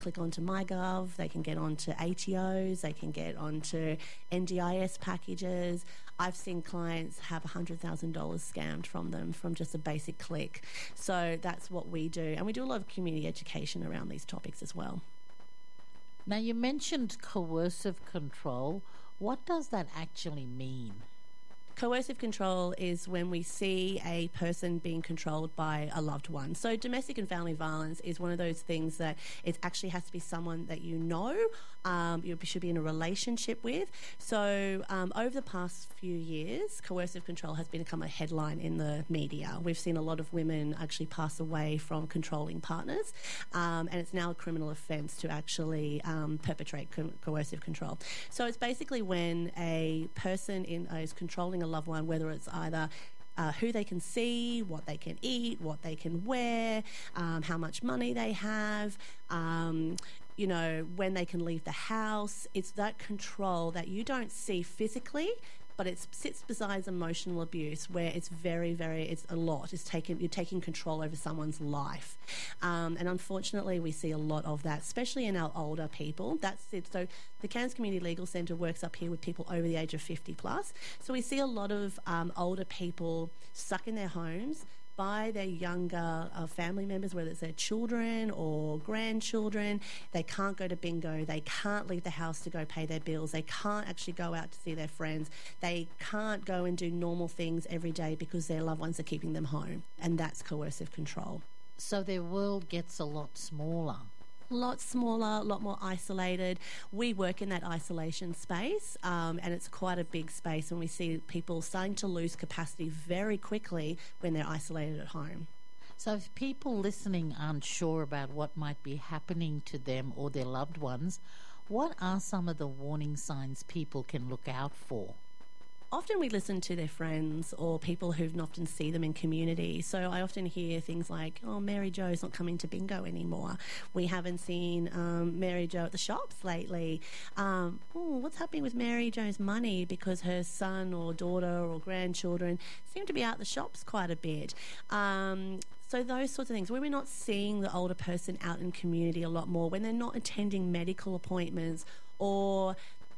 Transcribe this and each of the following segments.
click onto MyGov, they can get onto ATOs, they can get onto NDIS packages. I've seen clients have $100,000 scammed from them from just a basic click. So that's what we do. And we do a lot of community education around these topics as well. Now, you mentioned coercive control. What does that actually mean? Coercive control is when we see a person being controlled by a loved one. So domestic and family violence is one of those things that it actually has to be someone that you know, you should be in a relationship with. So over the past few years, coercive control has become a headline in the media. We've seen a lot of women actually pass away from controlling partners, and it's now a criminal offence to actually perpetrate coercive control. So it's basically when a person is controlling a loved one, whether it's either who they can see, what they can eat, what they can wear, how much money they have, when they can leave the house. It's that control that you don't see physically, but it sits beside emotional abuse, where it's very, very, it's a lot. You're taking control over someone's life. And unfortunately, we see a lot of that, especially in our older people. That's it. So the Cairns Community Legal Centre works up here with people over the age of 50 plus. So we see a lot of older people stuck in their homes by their younger family members, whether it's their children or grandchildren. They can't go to bingo. They can't leave the house to go pay their bills. They can't actually go out to see their friends. They can't go and do normal things every day because their loved ones are keeping them home. And that's coercive control. So their world gets a lot smaller. A lot smaller, a lot more isolated. We work in that isolation space, and it's quite a big space, and we see people starting to lose capacity very quickly when they're isolated at home. So if people listening aren't sure about what might be happening to them or their loved ones, what are some of the warning signs people can look out for? Often we listen to their friends or people who often see them in community. So I often hear things like, oh, Mary Jo's not coming to bingo anymore. We haven't seen Mary Jo at the shops lately. What's happening with Mary Jo's money, because her son or daughter or grandchildren seem to be out the shops quite a bit. So those sorts of things, where we're not seeing the older person out in community a lot more, when they're not attending medical appointments, or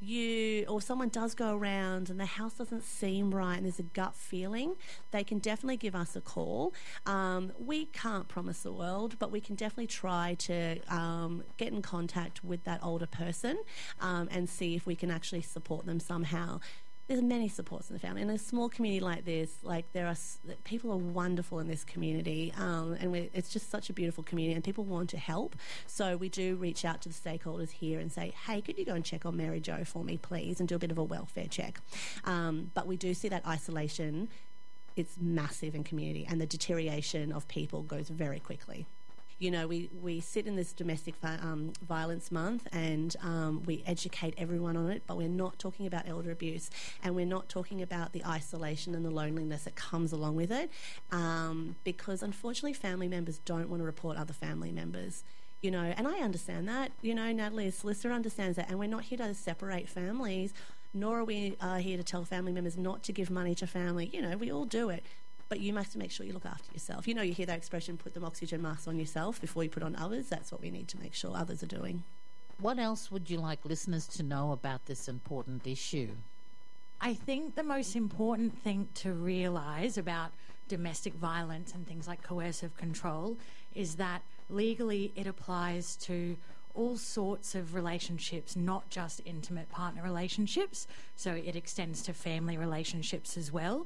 someone does go around and the house doesn't seem right and there's a gut feeling, they can definitely give us a call. We can't promise the world, but we can definitely try to get in contact with that older person and see if we can actually support them somehow. There's many supports in the family. In a small community like this, people are wonderful in this community, and it's just such a beautiful community, and people want to help. So we do reach out to the stakeholders here and say, hey, could you go and check on Mary Jo for me, please, and do a bit of a welfare check. But we do see that isolation, it's massive in community, and the deterioration of people goes very quickly. You know, we sit in this domestic violence month, and we educate everyone on it, but we're not talking about elder abuse, and we're not talking about the isolation and the loneliness that comes along with it, because unfortunately family members don't want to report other family members. You know, and I understand that. You know, Natalie, a solicitor, understands that, and we're not here to separate families, nor are we here to tell family members not to give money to family. You know, we all do it. But you must make sure you look after yourself. You know, you hear that expression, put the oxygen mask on yourself before you put on others. That's what we need to make sure others are doing. What else would you like listeners to know about this important issue? I think the most important thing to realise about domestic violence and things like coercive control is that legally it applies to all sorts of relationships, not just intimate partner relationships. So it extends to family relationships as well.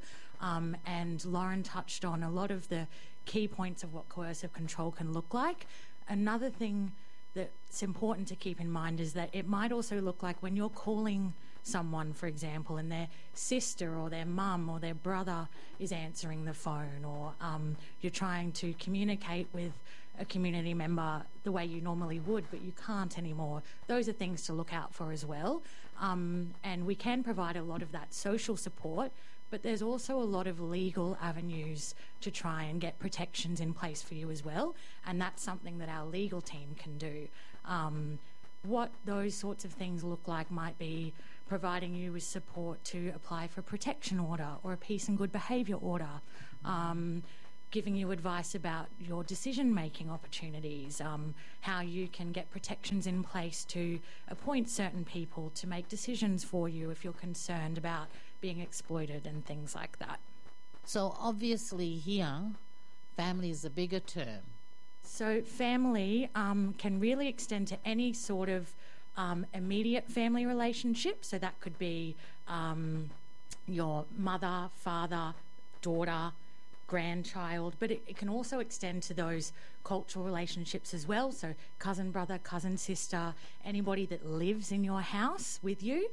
And Lauren touched on a lot of the key points of what coercive control can look like. Another thing that's important to keep in mind is that it might also look like when you're calling someone, for example, and their sister or their mum or their brother is answering the phone, or you're trying to communicate with a community member the way you normally would, but you can't anymore. Those are things to look out for as well. And we can provide a lot of that social support, but there's also a lot of legal avenues to try and get protections in place for you as well, and that's something that our legal team can do. What those sorts of things look like might be providing you with support to apply for a protection order or a peace and good behaviour order, giving you advice about your decision-making opportunities, how you can get protections in place to appoint certain people to make decisions for you if you're concerned about being exploited and things like that. So obviously here, family is a bigger term. So family can really extend to any sort of immediate family relationship. So that could be your mother, father, daughter, grandchild, but it can also extend to those cultural relationships as well. So cousin, brother, cousin, sister, anybody that lives in your house with you.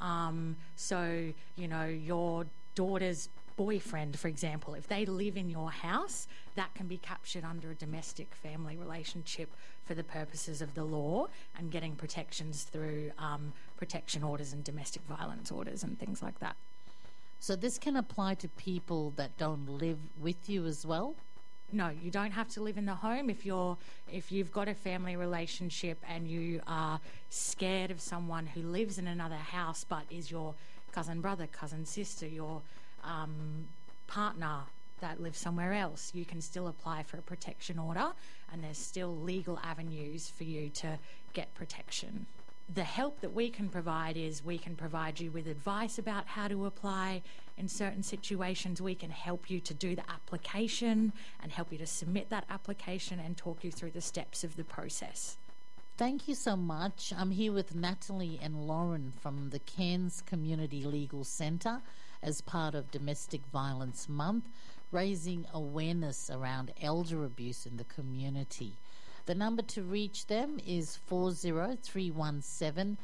So, you know, your daughter's boyfriend, for example, if they live in your house, that can be captured under a domestic family relationship for the purposes of the law and getting protections through protection orders and domestic violence orders and things like that. So this can apply to people that don't live with you as well? No, you don't have to live in the home. If you've got a family relationship and you are scared of someone who lives in another house but is your cousin brother, cousin sister, your partner that lives somewhere else, you can still apply for a protection order, and there's still legal avenues for you to get protection. The help that we can provide is we can provide you with advice about how to apply. In certain situations, we can help you to do the application and help you to submit that application and talk you through the steps of the process. Thank you so much. I'm here with Natalie and Lauren from the Cairns Community Legal Centre as part of Domestic Violence Month, raising awareness around elder abuse in the community. The number to reach them is 40317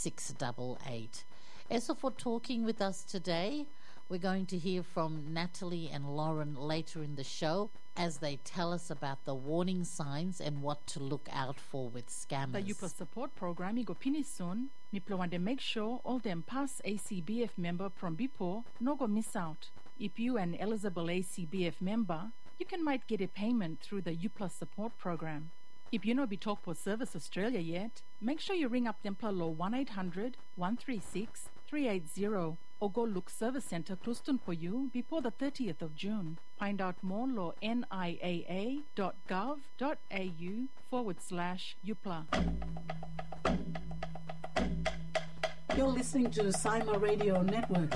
688. Esa for talking with us today. We're going to hear from Natalie and Lauren later in the show as they tell us about the warning signs and what to look out for with scammers. The UPA support program igo pini soon. Niplo want to make sure all them past ACBF member from Bipo no go miss out. If you an eligible ACBF member, you can might get a payment through the UPA support program. If you no be talk for Service Australia yet, make sure you ring up Templar Law 1-800-136-380 or go look Service Centre Clouston for you before the 30th of June. Find out more law niaa.gov.au/UPLA. You're listening to the Saima Radio Network.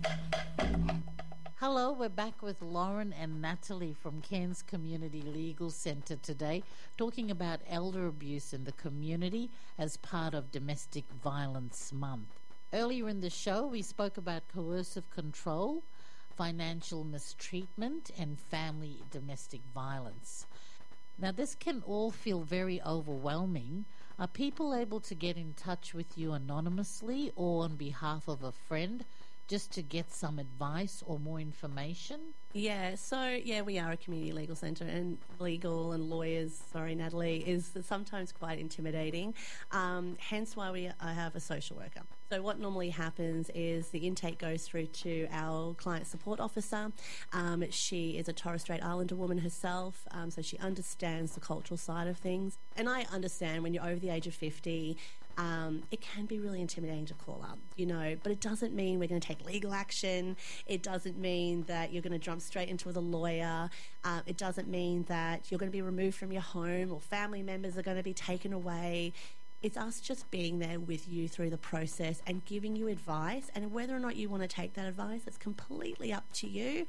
Hello, we're back with Lauren and Natalie from Cairns Community Legal Centre today, talking about elder abuse in the community as part of Domestic Violence Month. Earlier in the show, we spoke about coercive control, financial mistreatment, and family domestic violence. Now, this can all feel very overwhelming. Are people able to get in touch with you anonymously or on behalf of a friend just to get some advice or more information? Yeah, so we are a community legal centre, and legal and lawyers, Natalie, is sometimes quite intimidating, hence why I have a social worker. So what normally happens is the intake goes through to our client support officer. She is a Torres Strait Islander woman herself, so she understands the cultural side of things. And I understand when you're over the age of 50, it can be really intimidating to call up, but it doesn't mean we're going to take legal action. It doesn't mean that you're going to jump straight into with a lawyer. It doesn't mean that you're going to be removed from your home or family members are going to be taken away. It's us just being there with you through the process and giving you advice, and whether or not you want to take that advice, it's completely up to you.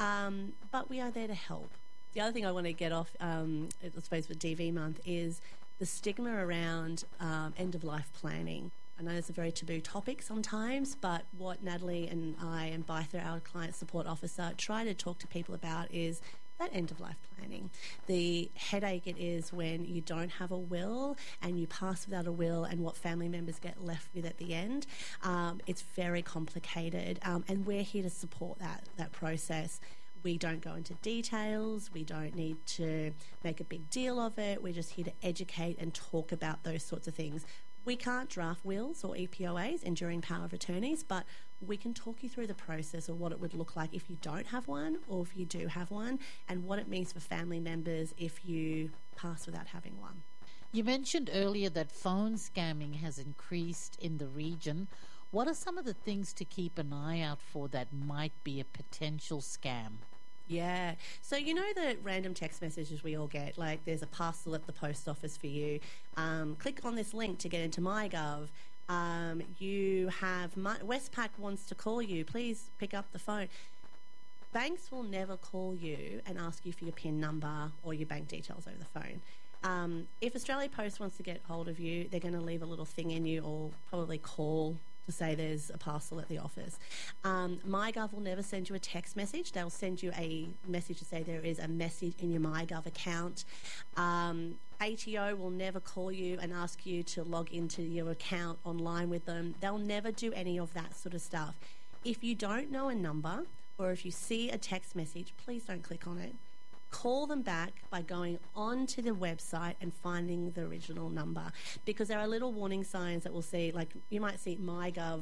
But we are there to help. The other thing I want to get off, I suppose, with DV month is the stigma around end-of-life planning. I know it's a very taboo topic sometimes, but what Natalie and I and Bytha, our client support officer, try to talk to people about is that end-of-life planning. The headache it is when you don't have a will and you pass without a will and what family members get left with at the end. It's very complicated, and we're here to support that process. We don't go into details. We don't need to make a big deal of it. We're just here to educate and talk about those sorts of things. We can't draft wills or EPOAs, enduring power of attorneys, but we can talk you through the process of what it would look like if you don't have one or if you do have one, and what it means for family members if you pass without having one. You mentioned earlier that phone scamming has increased in the region. What are some of the things to keep an eye out for that might be a potential scam? Yeah. So you know the random text messages we all get, like there's a parcel at the post office for you. Click on this link to get into MyGov. You have Westpac wants to call you. Please pick up the phone. Banks will never call you and ask you for your PIN number or your bank details over the phone. If Australia Post wants to get hold of you, they're going to leave a little thing in you or probably call to say there's a parcel at the office. MyGov will never send you a text message. They'll send you a message to say there is a message in your MyGov account. ATO will never call you and ask you to log into your account online with them. They'll never do any of that sort of stuff. If you don't know a number or if you see a text message, please don't click on it. Call them back by going onto the website and finding the original number, because there are little warning signs that we'll see, like you might see mygov.au.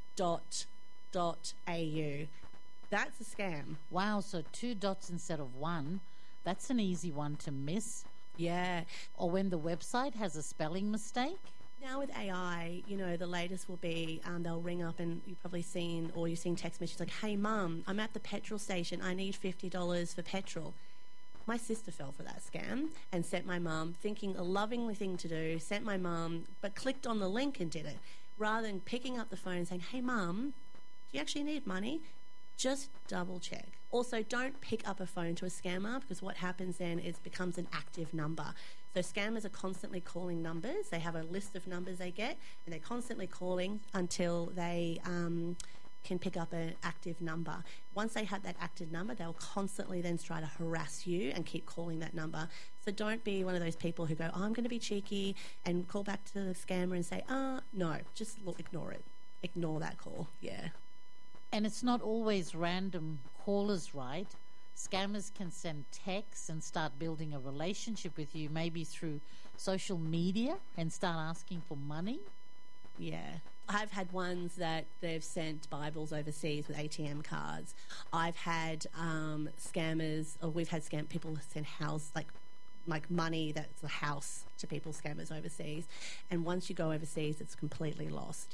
That's a scam. Wow, so 2 dots instead of 1. That's an easy one to miss. Yeah. Or when the website has a spelling mistake. Now with AI, you know, the latest will be they'll ring up and you've probably seen, or you've seen text messages like, hey mum, I'm at the petrol station, I need $50 for petrol. My sister fell for that scam and sent my mum, thinking a loving thing to do, sent my mum, but clicked on the link and did it. Rather than picking up the phone and saying, hey mum, do you actually need money? Just double check. Also, don't pick up a phone to a scammer, because what happens then is it becomes an active number. So scammers are constantly calling numbers. They have a list of numbers they get, and they're constantly calling until they can pick up an active number. Once they have that active number, they'll constantly then try to harass you and keep calling that number. So don't be one of those people who go, oh, I'm going to be cheeky and call back to the scammer and say, no, just ignore it. Ignore that call. Yeah. And it's not always random callers, right? Scammers can send texts and start building a relationship with you, maybe through social media, and start asking for money. Yeah. I've had ones that they've sent Bibles overseas with ATM cards. I've had scammers, or we've had people send house, like money that's a house to people, scammers overseas. And once you go overseas, it's completely lost.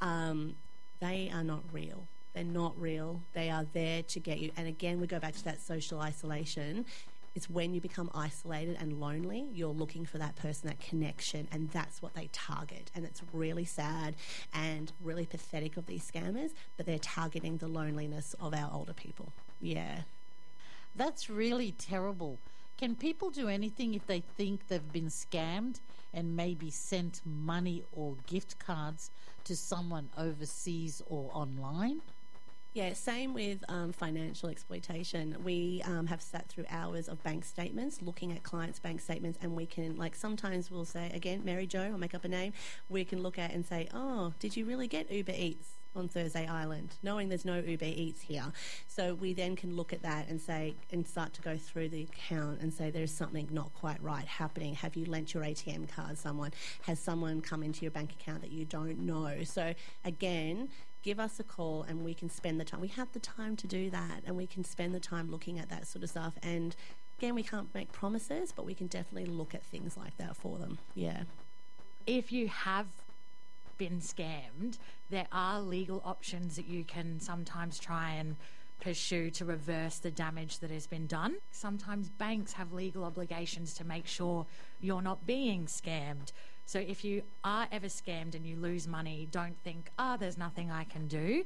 They are not real. They're not real. They are there to get you. And again, we go back to that social isolation. It's when you become isolated and lonely, you're looking for that person, that connection, and that's what they target. And it's really sad and really pathetic of these scammers, but they're targeting the loneliness of our older people. Yeah. That's really terrible. Can people do anything if they think they've been scammed and maybe sent money or gift cards to someone overseas or online? Yeah, same with financial exploitation. We have sat through hours of bank statements, looking at clients' bank statements, and we can, like, sometimes we'll say, again, Mary Jo, I'll make up a name, we can look at and say, oh, did you really get Uber Eats on Thursday Island, knowing there's no Uber Eats here? So we then can look at that and say, and start to go through the account and say, there's something not quite right happening. Have you lent your ATM card to someone? Has someone come into your bank account that you don't know? So again, give us a call and we can spend the time. We have the time to do that, and we can spend the time looking at that sort of stuff. And again, we can't make promises, but we can definitely look at things like that for them. Yeah. If you have been scammed, there are legal options that you can sometimes try and pursue to reverse the damage that has been done. Sometimes banks have legal obligations to make sure you're not being scammed. So if you are ever scammed and you lose money, don't think, there's nothing I can do.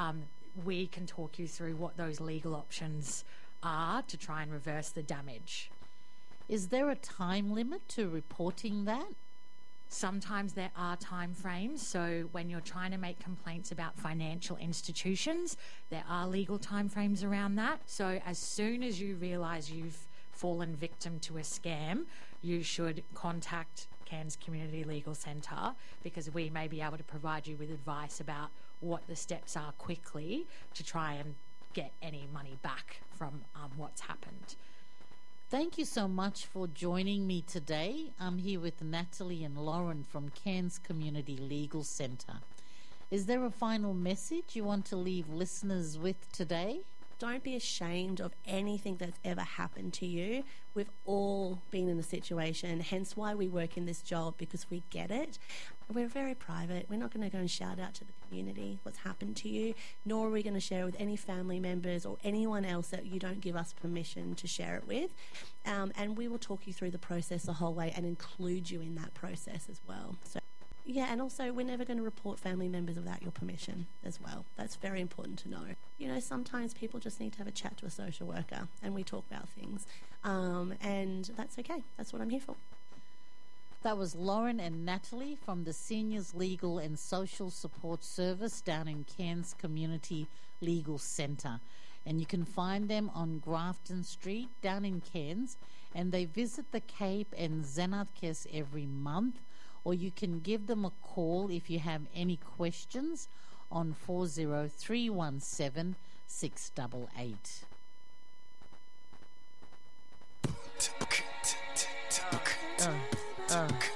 We can talk you through what those legal options are to try and reverse the damage. Is there a time limit to reporting that? Sometimes there are time frames. So when you're trying to make complaints about financial institutions, there are legal time frames around that. So as soon as you realise you've fallen victim to a scam, you should contact Cairns Community Legal Centre, because we may be able to provide you with advice about what the steps are quickly to try and get any money back from what's happened. Thank you so much for joining me today. I'm here with Natalie and Lauren from Cairns Community Legal Centre. Is there a final message you want to leave listeners with today? don't be ashamed of anything that's ever happened to you. We've all been in the situation, hence why we work in this job, because we get it. We're very private. We're not going to go and shout out to the community what's happened to you, nor are we going to share with any family members or anyone else that you don't give us permission to share it with. And we will talk you through the process the whole way and include you in that process as well. So, yeah, and also we're never going to report family members without your permission as well. That's very important to know. You know, sometimes people just need to have a chat to a social worker and we talk about things. And that's okay. That's what I'm here for. That was Lauren and Natalie from the Seniors Legal and Social Support Service down in Cairns Community Legal Centre. And you can find them on Grafton Street down in Cairns. And they visit the Cape and Zenartkes every month. Or you can give them a call if you have any questions on 40317 688.